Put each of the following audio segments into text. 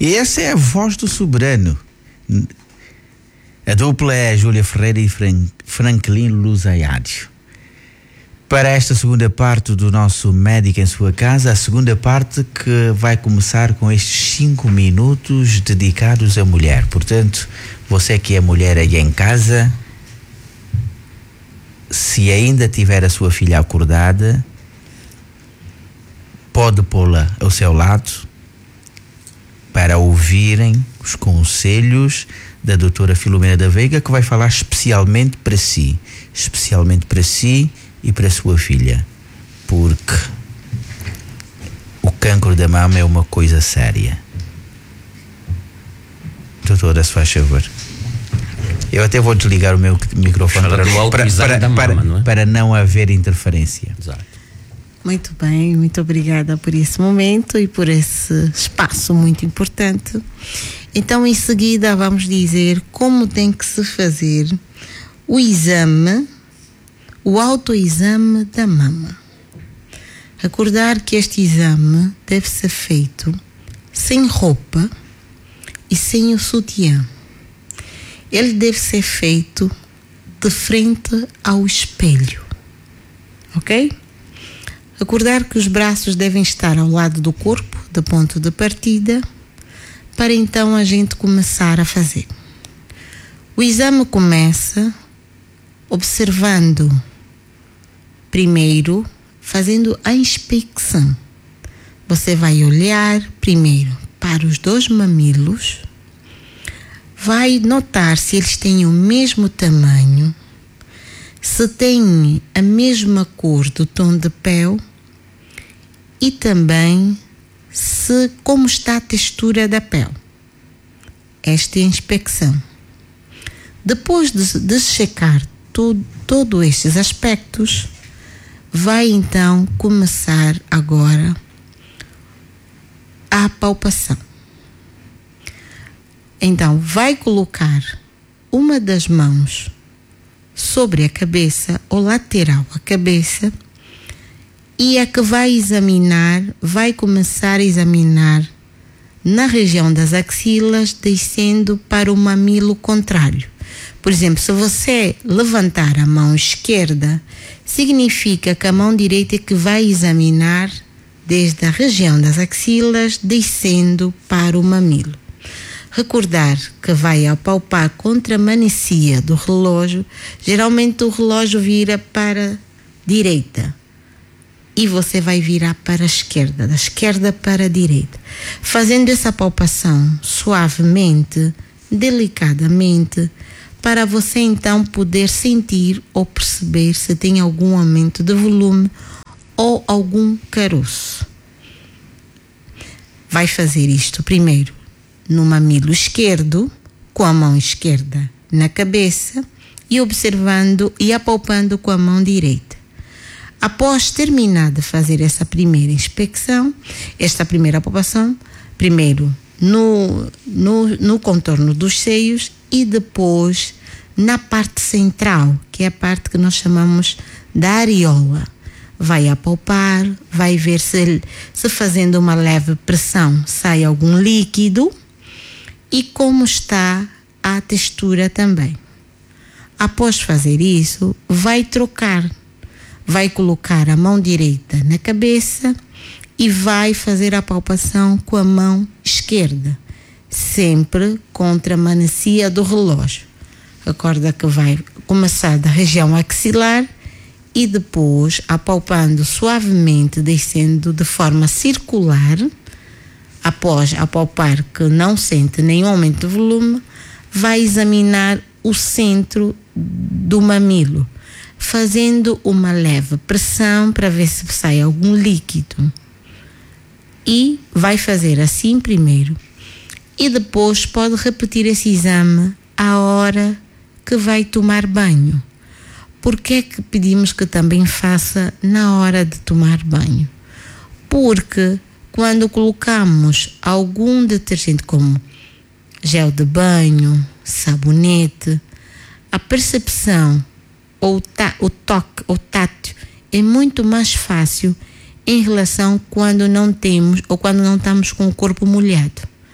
Essa é a voz do soberano. A dupla é a Júlia Ferreira e Franklin Luzaiádio. Para esta segunda parte do nosso Médico em Sua Casa, a segunda parte que vai começar com estes 5 minutos dedicados à mulher. Portanto, você que é mulher aí em casa, se ainda tiver a sua filha acordada, pode pô-la ao seu lado para ouvirem os conselhos da doutora Filomena da Veiga, que vai falar especialmente para si e para a sua filha, porque o cancro da mama é uma coisa séria. Doutora, se faz favor. Eu até vou desligar o meu microfone para não haver interferência. Exato. Muito bem, muito obrigada por esse momento e por esse espaço muito importante. Então, em seguida, vamos dizer como tem que se fazer o exame, o autoexame da mama. Recordar que este exame deve ser feito sem roupa e sem o sutiã. Ele deve ser feito de frente ao espelho, ok? Recordar que os braços devem estar ao lado do corpo, do ponto de partida, para então a gente começar a fazer. O exame começa observando, primeiro, fazendo a inspeção. Você vai olhar primeiro para os 2 mamilos, vai notar se eles têm o mesmo tamanho, se têm a mesma cor do tom de pele e também como está a textura da pele. Esta é a inspeção. Depois de checar todos estes aspectos, vai então começar agora a palpação. Então, vai colocar uma das mãos sobre a cabeça, ou lateral à cabeça, e a que vai começar a examinar na região das axilas, descendo para o mamilo contrário. Por exemplo, se você levantar a mão esquerda, significa que a mão direita é que vai examinar desde a região das axilas, descendo para o mamilo. Recordar que vai apalpar contra a manecilha do relógio. Geralmente o relógio vira para a direita e você vai virar para a esquerda, da esquerda para a direita. Fazendo essa palpação suavemente, delicadamente, para você então poder sentir ou perceber se tem algum aumento de volume ou algum caroço. Vai fazer isto primeiro no mamilo esquerdo, com a mão esquerda na cabeça e observando e apalpando com a mão direita. Após terminar de fazer essa primeira inspeção, esta primeira palpação, primeiro no contorno dos seios e depois na parte central, que é a parte que nós chamamos da areola. Vai apalpar, vai ver se fazendo uma leve pressão sai algum líquido e como está a textura também. Após fazer isso, vai colocar a mão direita na cabeça e vai fazer a palpação com a mão esquerda, sempre contra a manecilha do relógio. Recorda que vai começar da região axilar e depois apalpando suavemente, descendo de forma circular. Após apalpar que não sente nenhum aumento de volume, vai examinar o centro do mamilo, fazendo uma leve pressão para ver se sai algum líquido. E vai fazer assim primeiro. E depois pode repetir esse exame à hora que vai tomar banho. Por que é que pedimos que também faça na hora de tomar banho? Porque quando colocamos algum detergente como gel de banho, sabonete, a percepção ou o toque, o tato é muito mais fácil em relação quando não temos ou quando não estamos com o corpo molhado.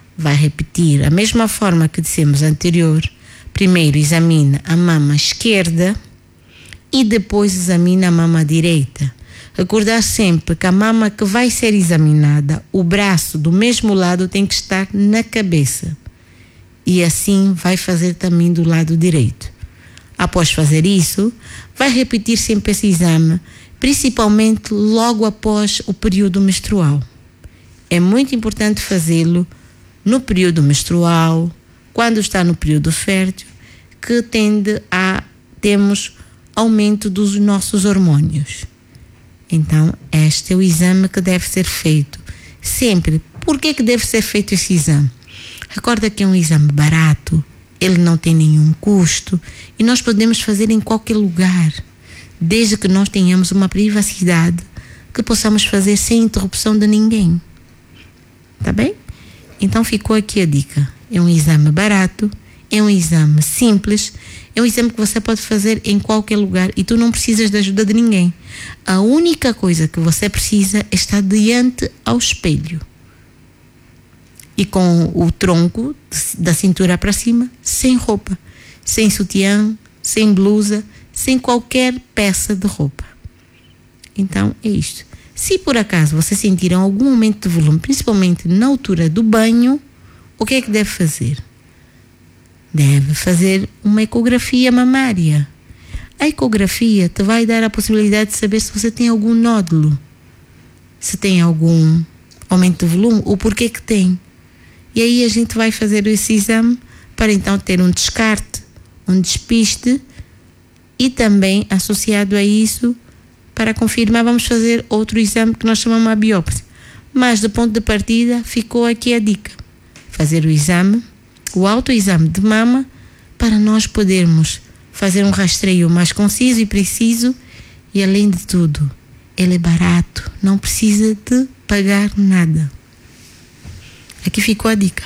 vai repetir a mesma forma que dissemos anterior. Primeiro examina a mama esquerda e depois examina a mama direita. Recordar sempre que a mama que vai ser examinada, o braço do mesmo lado tem que estar na cabeça. E assim vai fazer também do lado direito. Após fazer isso, vai repetir sempre esse exame, principalmente logo após o período menstrual. É muito importante fazê-lo no período menstrual, quando está no período fértil, que tende a termos aumento dos nossos hormônios. Então, este é o exame que deve ser feito sempre. Por que deve ser feito esse exame? Recorda que é um exame barato, ele não tem nenhum custo e nós podemos fazer em qualquer lugar, desde que nós tenhamos uma privacidade que possamos fazer sem interrupção de ninguém. Tá bem? Então ficou aqui a dica. É um exame barato, é um exame simples, é um exame que você pode fazer em qualquer lugar e tu não precisas da ajuda de ninguém. A única coisa que você precisa é estar diante ao espelho e com o tronco da cintura para cima, sem roupa, sem sutiã, sem blusa, sem qualquer peça de roupa. Então é isto. Se por acaso você sentir algum aumento de volume, principalmente na altura do banho, o que é que deve fazer? Deve fazer uma ecografia mamária. A ecografia te vai dar a possibilidade de saber se você tem algum nódulo, se tem algum aumento de volume, ou porquê que tem. E aí a gente vai fazer esse exame para então ter um descarte, um despiste, e também associado a isso, para confirmar, vamos fazer outro exame que nós chamamos a biópsia. Mas do ponto de partida, ficou aqui a dica. Fazer o exame, o autoexame de mama, para nós podermos fazer um rastreio mais conciso e preciso. E além de tudo, ele é barato, não precisa de pagar nada. Aqui ficou a dica.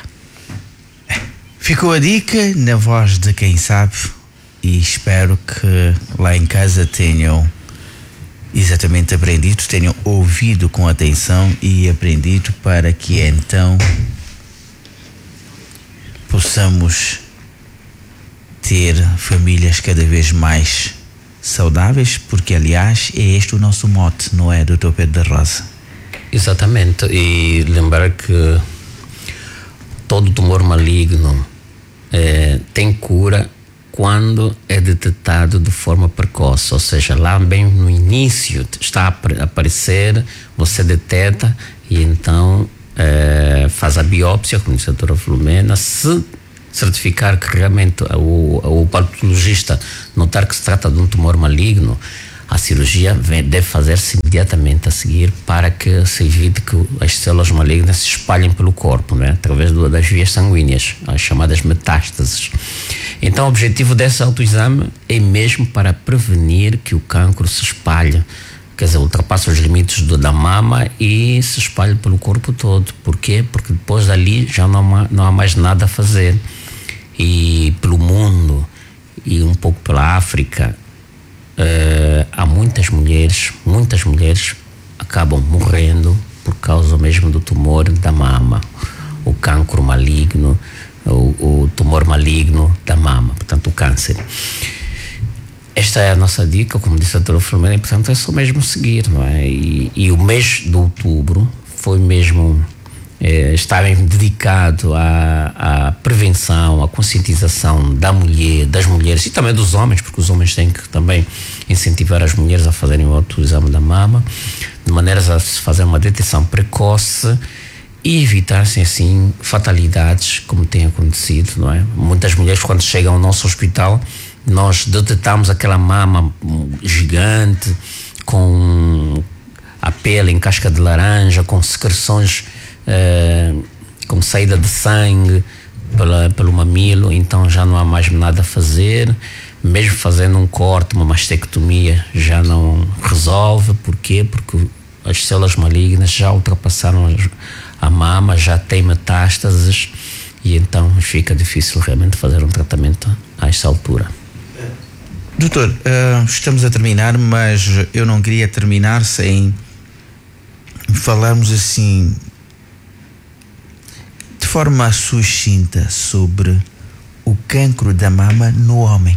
Ficou a dica na voz de quem sabe, e espero que lá em casa tenham exatamente aprendido, tenham ouvido com atenção e aprendido, para que então possamos ter famílias cada vez mais saudáveis, porque aliás é este o nosso mote, não é, Dr. Pedro da Rosa? Exatamente, e lembrar que todo tumor maligno tem cura quando é detectado de forma precoce, ou seja, lá bem no início está a aparecer, você detecta e então faz a biópsia, como disse a doutora Filomena. Se certificar que realmente o patologista notar que se trata de um tumor maligno, a cirurgia deve fazer-se imediatamente a seguir, para que se evite que as células malignas se espalhem pelo corpo, né? Através das vias sanguíneas, as chamadas metástases. Então o objetivo desse autoexame é mesmo para prevenir que o cancro se espalhe, quer dizer, ultrapasse os limites da mama e se espalhe pelo corpo todo. Por quê? Porque depois dali já não há mais nada a fazer. E pelo mundo e um pouco pela África, há muitas mulheres acabam morrendo por causa mesmo do tumor da mama, o cancro maligno, o tumor maligno da mama, portanto o câncer. Esta é a nossa dica, como disse a doutora Filomena, e portanto é só mesmo seguir, não é? E o mês de outubro foi mesmo estarem dedicado à prevenção, à conscientização da mulher, das mulheres e também dos homens, porque os homens têm que também incentivar as mulheres a fazerem o autoexame da mama, de maneiras a se fazer uma detecção precoce e evitar-se assim fatalidades como tem acontecido, não é? Muitas mulheres, quando chegam ao nosso hospital, nós detectamos aquela mama gigante com a pele em casca de laranja, com secreções, com saída de sangue pelo mamilo. Então já não há mais nada a fazer, mesmo fazendo um corte, uma mastectomia já não resolve. Por quê? Porque as células malignas já ultrapassaram a mama, já tem metástases e então fica difícil realmente fazer um tratamento a esta altura. Doutor, estamos a terminar, mas eu não queria terminar sem falarmos assim de forma sucinta sobre o cancro da mama no homem.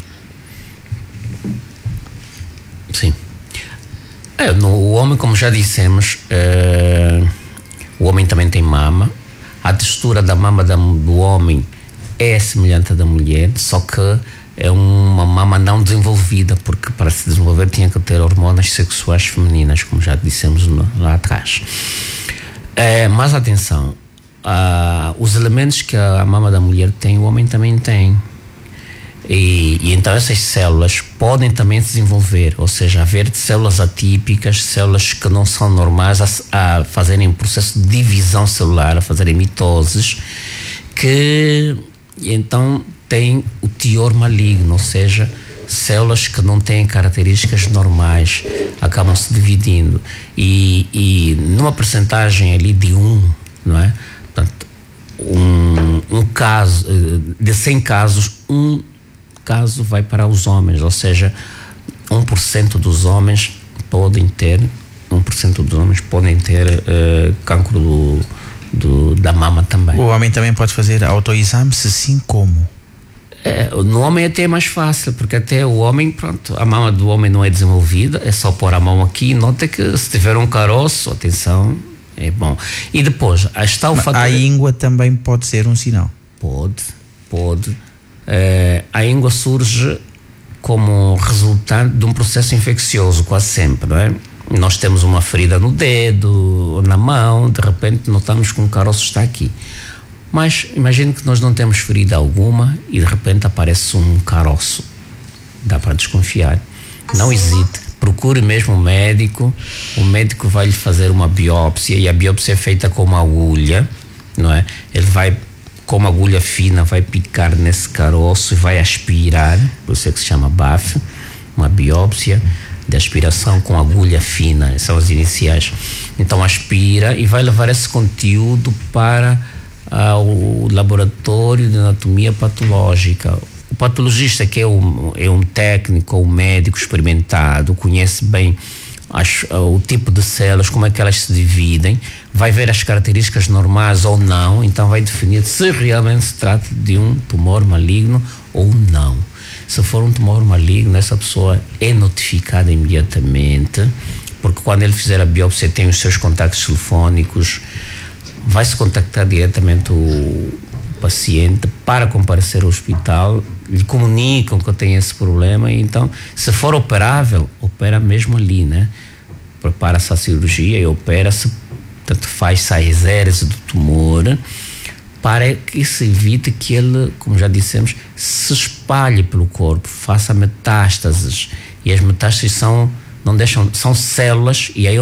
Sim. O homem, como já dissemos, o homem também tem mama. A textura da mama do homem é semelhante à da mulher, só que é uma mama não desenvolvida, porque para se desenvolver tinha que ter hormonas sexuais femininas, como já dissemos lá atrás. Mas atenção, os elementos que a mama da mulher tem, o homem também tem. E então essas células podem também se desenvolver, ou seja, haver células atípicas, células que não são normais a fazerem processo de divisão celular, a fazerem mitoses, que então tem o teor maligno, ou seja, células que não têm características normais acabam se dividindo e numa percentagem ali de 1, não é? Portanto, um caso de 100 casos, um caso vai para os homens, ou seja, 1% dos homens podem ter cancro da mama também. O homem também pode fazer autoexame, se sim, como? No homem é até mais fácil, porque até o homem, a mama do homem não é desenvolvida, é só pôr a mão aqui e nota que se tiver um caroço, atenção, é bom. E depois, está o fator... A íngua também pode ser um sinal? Pode. A íngua surge como resultante de um processo infeccioso, quase sempre, não é? Nós temos uma ferida no dedo, ou na mão, de repente notamos que um caroço está aqui. Mas imagine que nós não temos ferida alguma e de repente aparece um caroço. Dá para desconfiar. Não hesite, procure mesmo o médico vai lhe fazer uma biópsia, e a biópsia é feita com uma agulha, não é? Ele vai, com uma agulha fina, vai picar nesse caroço e vai aspirar, por isso é que se chama BAF, uma biópsia de aspiração com agulha fina, são as iniciais. Então aspira e vai levar esse conteúdo para o laboratório de anatomia patológica. O patologista, que é um técnico, um médico experimentado, conhece bem o tipo de células, como é que elas se dividem, vai ver as características normais ou não, então vai definir se realmente se trata de um tumor maligno ou não. Se for um tumor maligno, essa pessoa é notificada imediatamente, porque quando ele fizer a biópsia tem os seus contactos telefônicos, vai se contactar diretamente o paciente para comparecer ao hospital, lhe comunicam que tem esse problema, e então, se for operável, opera mesmo ali, né? Prepara-se a cirurgia e opera-se, portanto faz-se a exérese do tumor, para que se evite que ele, como já dissemos, se espalhe pelo corpo, faça metástases, e as metástases são células, e aí